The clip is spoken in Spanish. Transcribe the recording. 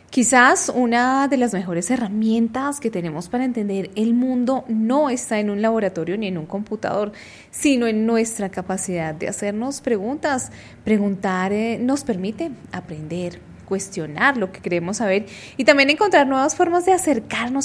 Quizás una de las mejores herramientas que tenemos para entender el mundo no está en un laboratorio ni en un computador, sino en nuestra capacidad de hacernos preguntas. Preguntar nos permite aprender, cuestionar lo que queremos saber y también encontrar nuevas formas de acercarnos